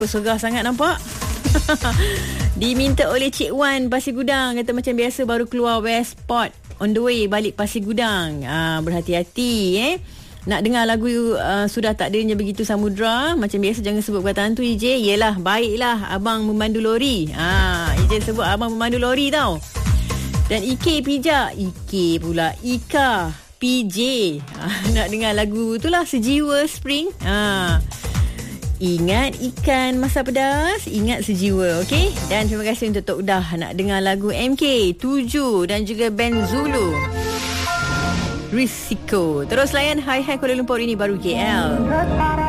Bersergah sangat nampak. Diminta oleh Cik Wan Pasir Gudang, kata macam biasa baru keluar West Port, on the way balik Pasir Gudang. Berhati-hati nak dengar lagu Sudah Takdirnya Begitu Samudra. Macam biasa jangan sebut perkataan tu EJ. Yelah, baiklah abang memandu lori. EJ sebut abang memandu lori tau. Dan IK pijak, IK pula Ika PJ. Nak dengar lagu tu lah, Sejiwa Spring. Ingat ikan masa pedas, ingat sejiwa, okey? Dan terima kasih untuk Tok Dah nak dengar lagu MK7 dan juga band Zulu. Risiko. Terus layan Hai Hai Kuala Lumpur, ini baru KL.